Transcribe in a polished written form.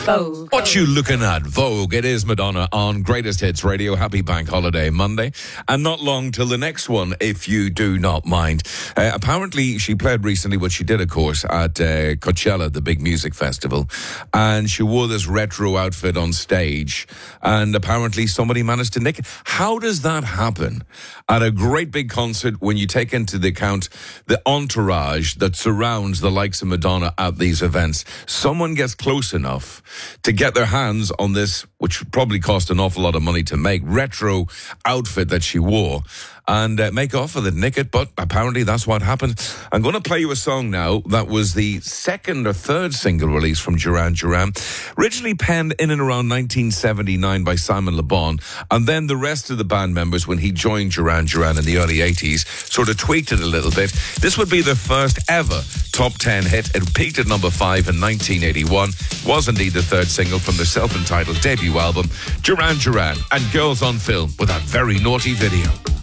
Vogue. What you looking at? Vogue. It is Madonna on Greatest Hits Radio. Happy Bank Holiday Monday. And not long till the next one, if you do not mind. Apparently, she played recently what she did, of course, at Coachella, the big music festival. And she wore this retro outfit on stage. And apparently somebody managed to nick it. How does that happen at a great big concert when you take into the account the entourage that surrounds the likes of Madonna at these events? Someone gets close enough to get their hands on this, which probably cost an awful lot of money to make, retro outfit that she wore, and make off with it, nick it, but apparently that's what happened. I'm going to play you a song now that was the second or third single release from Duran Duran, originally penned in and around 1979 by Simon Le Bon, and then the rest of the band members, when he joined Duran Duran in the early 80s, sort of tweaked it a little bit. This would be the first ever top 10 hit. It peaked at number 5 in 1981, was indeed the third single from their self-entitled debut album, Duran Duran and Girls on Film, with that very naughty video.